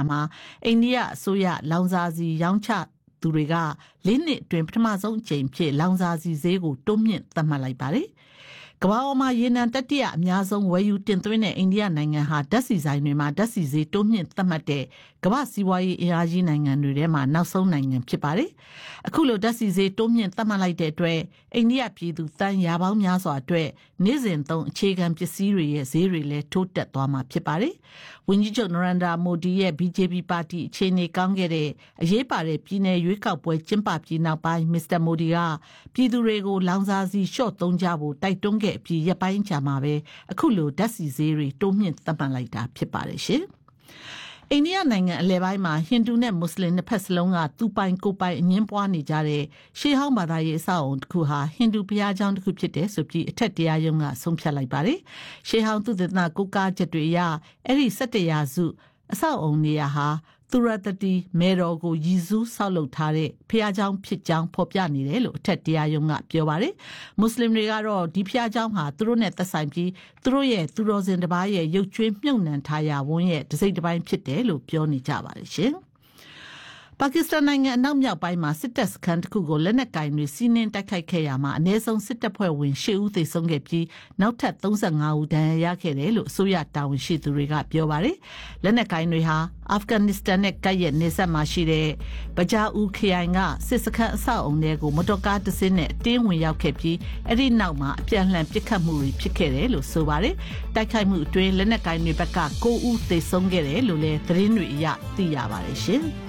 ရာမှာအိန္ဒိယအစိုးရလောင်စာဆီရောင်းချသူတွေက၄နှစ်အတွင်းပထမဆုံးအကြိမ်ဖြစ်လောင်စာဆီဈေးကိုတိုးမြင့်သတ်မှတ်လိုက်ပါတယ်။ကမ္ဘာပေါ်မှာရေနံတတိယအများဆုံးဝယ်ယူတင်သွင်းတဲ့အိန္ဒိယနိုင်ငံဟာဓာတ်ဆီဆိုင်တွေမှာဓာတ်ဆီဈေးတိုးမြင့်သတ်မှတ်တဲ့ကမ္ဘာစီးပွားရေးအင်အားကြီးနိုင်ငံတွေထဲမှာနောက်ဆုံးနိုင်ငံဖြစ်ပါတယ်။အခုလိုဓာတ်ဆီဈေးတိုးမြင့်သတ်မှတ်လိုက်တဲ့အတွက်အိန္ဒိယပြည်သူတန်းရာပေါင်းများစွာအတွက်နေ့စဉ်သုံးအခြေခံပစ္စည်းတွေရဲ့ဈေးတွေလည်းထိုးတက်သွားမှာဖြစ်ပါတယ်။ဝန်ကြီးချုပ်နရန္ဒာမိုဒီရဲ့ BJP ပါတီအခြေအနေကောင်းခဲ့တဲ့အရေးပါတဲ့ပြည်내ရွေးကောက်ပွဲကျင်းပပြီးနောက်ပိုင်းမစ္စတာမိုဒီကပြည်သူတွေကိုလောင်စာဆီလျှော့သုံးကြဖို့တိုက်တွန်းခဲ့အပြီးရက်ပိုင်းကြာမှာပဲအခုလိုဓာတ်ဆီဈေးတွေတိုးမြင့်သတ်မှတ်လိုက်တာဖြစ်ပါတယ်ရှင်။အိန္ဒိယနိုင်ငံအလယ်ပိုင်းမှာဟိန္ဒူနဲ့မွတ်စလင်နှစ်ဖက်စလုံးကသူပိုင်ကိုယ်ပိုင်အငင်းပွားနေကြတဲ့ရှေးဟောင်းဘာသာရေးအဆောက်အုံတစ်ခုဟာဟိန္ဒူဘုရားကျောင်းတစ်ခုဖြစ်တယ်ဆိုပြီးအထက်တရားရုံးကဆုံးဖြတ်လိုက်ပါတယ်။ရှေးဟောင်းသုတေသနကိုးကားချက်တွေအရအဲ့ဒီ17ရာစုအဆောက်အုံနေရာဟာသူရတတိမေတော်ကိုရည်စူးဆောက်လုပ်ထားတဲ့ဖျားเจ้าဖြစ်ကြောင်းဖော်ပြနေတယ်လို့အထက်တရားရုံးကပြောပါတယ်။မွတ်စလင်တွေကတော့ဒီဖျားเจ้าဟာသူတို့နဲ့သက်ဆိုင်ပြီးသူတို့ရဲ့သူတော်စင်တစ်ပါးရဲ့ရုပ်ကျွေးမြုပ်နှံထားရာဝန်းရဲ့တစ်စိတ်တစ်ပိုင်းဖြစ်တယ်လို့ပြောနေကြပါတယ်ရှင်။ပါကစ္စတန်နိုင်ငံအနောက်မြောက်ပိုင်းမှာစစ်တပ်စခန်းတစ်ခုကိုလက်နက်ကင်တွေစီးနင်းတိုက်ခိုက်ခဲ့ရမှာအနည်းဆုံးစစ်တပ်ဖွဲ့ဝင်10ဦးသေဆုံးခဲ့ပြီးနောက်ထပ်35ဦးဒဏ်ရာရခဲ့တယ်လို့အစိုးရတာဝန်ရှိသူတွေကပြောပါတယ်။လက်နက်ကင်တွေဟာအာဖဂန်နစ္စတန်နဲ့ကပ်ရက်နေဆက်မှာရှိတဲ့ဘဂျာအူခရိုင်ကစစ်စခန်းအဆောက်အုံတွေကိုမတော်ကားတစ်စင်းနဲ့အတင်းဝင်ရောက်ခဲ့ပြီးအဲ့ဒီနောက်မှာအပြန်အလှန်ပစ်ခတ်မှုတွေဖြစ်ခဲ့တယ်လို့ဆိုပါတယ်။တိုက်ခိုက်မှုအတွင်းလက်နက်ကင်တွေဘက်က9ဦးသေဆုံးခဲ့တယ်လို့လည်းသတင်းတွေအရသိရပါတယ်ရှင်။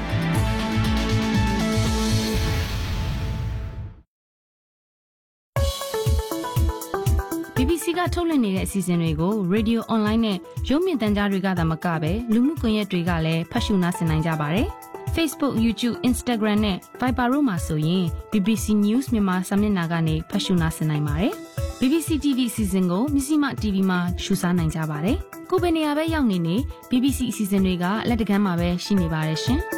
BBC ကထုတ်လွှင့်နေတဲ့အစီအစဉ်တွေကို Radio Online နဲ့ရုပ်မြင်သံကြားတွေကသာမကပဲလူမှုကွန်ရက်တွေကလည်းဖတ်ရှုနားဆင်နိုင်ကြပါတယ်။ Facebook, YouTube, Instagram နဲ့ Viber တို့မှာဆိုရင် BBC News မြန်မာစာမျက်နှာကနေဖတ်ရှုနားဆင်နိုင်ပါတယ်။ BBC TV အစီအစဉ်ကိုမြစီမ TV မှာရှုစားနိုင်ကြပါတယ်။ကိုယ်ပဲနေရာပဲရောက်နေ BBC အစီအစဉ်တွေကလက်တကမ်းမှာပဲရှိနေပါတယ်ရှင်။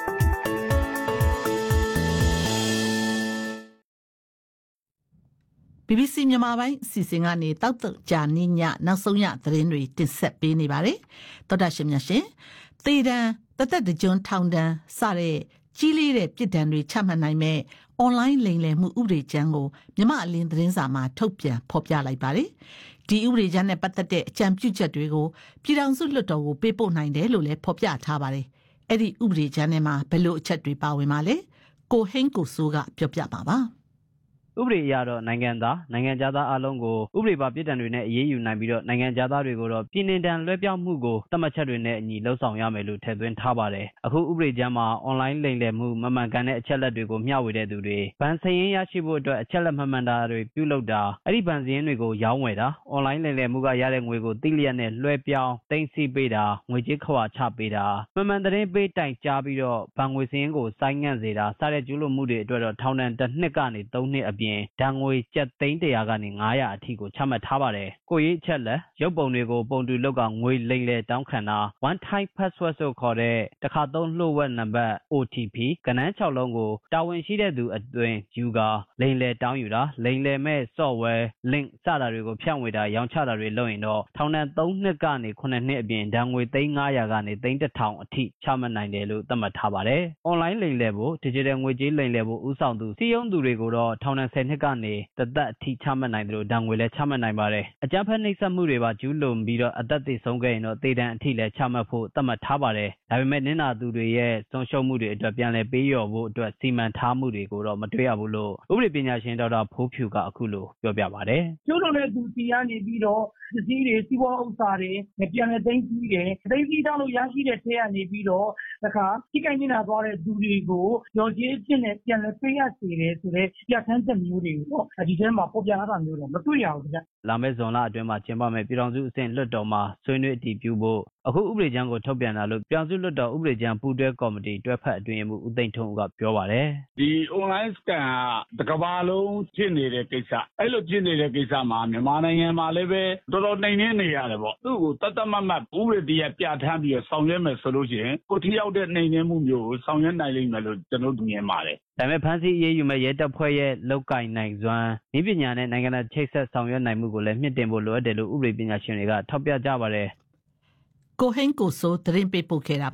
BBC မြန်မာပိုင်းအစီအစဉ်ကနေတောက်ကြာနေ့ညနောက်ဆုံးရသတင်းတွေတင်ဆက်ပေးနေပါတယ်။သောတာရှင်များရှင်သေတံတသက်တကြွထောင်တန်းစတဲ့ကြီးလေးတဲ့ပြည်တံတွေချမှတ်နိုင်မဲ့အွန်လိုင်းလိမ်လည်မှုဥပဒေကြမ်းကိုမြန်မာအလင်းသတင်းစာမှာထုတ်ပြန်ဖော်ပြလိုက်ပါတယ်။ဒီဥပဒေကြမ်းနဲ့ပတ်သက်တဲ့အကြံပြုချက်တွေကိုပြည်ထောင်စုလွှတ်တော်ကိုပေးပို့နိုင်တယ်လို့လည်းဖော်ပြထားပါတယ်။အဲ့ဒီဥပဒေကြမ်းထဲမှာဘယ်လိုအချက်တွေပါဝင်ပါလဲ။ကိုဟင်းကိုစိုးကပြောပြပါပါ။ဥပဒေအရတော့နိုင်ငံခြားသားအလုံးကိုဥပဒေပါပြည်တံတွေနဲ့အရေးယူနိုင်ပြီးတော့နိုင်ငံခြားသားတွေကိုတော့ပြည်နှင်တန်လွှဲပြောင်းမှုကိုသတ်မှတ်ချက်တွေနဲ့အညီလှုပ်ဆောင်ရမယ်လို့ထည့်သွင်းထားပါတယ်။အခုဥပဒေကြမ်းမှာအွန်လိုင်းလိမ်လည်မှုမမှန်ကန်တဲ့အချက်လက်တွေကိုမျှဝေတဲ့သူတွေဗန်စာရင်းရရှိဖို့အတွက်အချက်လက်မမှန်တာတွေပြုလုပ်တာအဲ့ဒီဗန်စာရင်းတွေကိုရောင်းဝယ်တာအွန်လိုင်းလိမ်လည်မှုကရတဲ့ငွေကိုတိလျက်နဲ့လွှဲပြောင်းသိမ်းဆည်းပေးတာငွေကြေးခဝါချပေးတာမှန်သတင်းပေးတိုင်ကြားပြီးတော့ဗန်ငွေစင်းကိုဆိုင်းငံ့စေတာစတဲ့ကျူးလွန်မှုတွေအတွက်တော့ထောင်ဒဏ်1နှစ်ကနေ3နှစ်အပြင်ဒဏ်ငွေကျပ်သိန်း100ကနေ900အထိကိုချမှတ်ထားပါတယ်။ကိုရေးချက်လက်ရုပ်ပုံတွေကိုပုံတူလောက်ကငွေလိမ်လည်တောင်းခံတာ one time password ဆိုခေါ်တဲ့တစ်ခါသုံးလှုပ်ဝက်နံပါတ် OTP ကဏ္ဍ6လုံးကိုတာဝန်ရှိတဲ့သူအတွင်းယူကာလိမ်လည်တောင်းယူတာလိမ်လည်မဲ့ software link စတာတွေကိုဖြန့်ဝေတာရောင်းချတာတွေလုပ်ရင်တော့ထောင်ဒဏ်3နှစ်ကနေ9နှစ်အပြင်ဒဏ်ငွေသိန်း900ကနေသိန်း1000အထိချမှတ်နိုင်တယ်လို့သတ်မှတ်ထားပါတယ်။ online လိမ်လည်ဖို့ digital ငွေကြေးလိမ်လည်ဖို့ဥဆောင်သူစီးရုံးသူတွေကိုတော့ထောင်ဒဏ်10နှစ်ကနေတသက်အထိချမှတ်နိုင်တယ်လို့ဒဏ်ငွေလည်းချမှတ်နိုင်ပါတယ်။အကြမ်းဖက်နှိပ်စက်မှုတွေပါကျူးလွန်ပြီးတော့အသက်သေဆုံးခဲ့ရင်တော့သေဒဏ်အထိလည်းချမှတ်ဖို့သတ်မှတ်ထားပါတယ်။ဒါပေမဲ့နင်နာသူတွေရဲ့ဆုံးရှုံးမှုတွေအတွက်ပြန်လည်ပေးလျော်ဖို့အတွက်စီမံထားမှုတွေကိုတော့မတွေ့ရဘူးလို့ဥပဒေပညာရှင်ဒေါက်တာဖိုးဖြူကအခုလိုပြောပြပါတယ်။ကျူးလွန်တဲ့သူစီကနေပြီးတော့ပစ္စည်းတွေစီးပွားဥစ္စာတွေပြန်လည်သိမ်းဆည်းတယ်။သိမ်းဆည်းထားလို့ရရှိတဲ့ထဲကနေပြီးတော့တခါထိခိုက်နေတာသွားတဲ့သူတွေကိုရော်ကြေးဖြစ်နေပြန်လည်ပေးရစေတယ်ဆိုတဲ့ပြဋ္ဌာန်းချက်မျိုးတွေကိုတော့ဒီထဲမှာပေါ်ပြလာတာမျိုးတော့မတွေ့ရဘူးဗျ။လာမယ့်ဇွန်လအတွင်းမှာကျင်းပမယ့်ပြည်ထောင်စုအဆင့်လွှတ်တော်မှာဆွေးနွေးအတည်ပြုဖို့အခုဥပဒေကြမ်းကိုထုတ်ပြန်တာလို့ပြည်ထောင်စုလွှတ်တော်ဥပဒေကြမ်းပူးတွဲကော်မတီတွဲဖက်အတွင်းမှုဦးသိန်းထွန်းဦးကပြောပါတယ်။ဒီ online scam ကတစ်ကမ္ဘာလုံးဖြစ်နေတဲ့ကိစ္စအဲ့လိုဖြစ်နေတဲ့ကိစ္စမှာမြန်မာနိုင်ငံမှာလည်းပဲတော်တော်နှိမ်နှင်းနေရတယ်ပေါ့။သူ့ကိုတတ်မှတ်ဥပဒေတည်းပြဋ္ဌာန်းပြီးဆောင်ရွက်မယ်ဆိုလို့ရှိရင်ကိုထိရောက်တဲ့နှိမ်နှင်းမှုမျိုးကိုဆောင်ရွက်နိုင်လိမ့်မယ်လို့ကျွန်တော်တို့မြင်ပါတယ်။ဒါပေမဲ့ဖမ်းဆီးအရေးယူမဲ့ရဲတပ်ဖွဲ့ရဲ့လောက်ကင်နိုင်စွမ်းဤပညာနဲ့နိုင်ငံတော်ချိတ်ဆက်ဆောင်ရွက်နိုင်မှုကိုလည်းမြင့်တင်ဖို့လိုအပ်တယ်လို့ဥပဒေပညာရှင်တွေကထောက်ပြကြပါတယ်။ကိုဟင်းကိုစိုးသတင်းပေးပို့ခဲ့တာ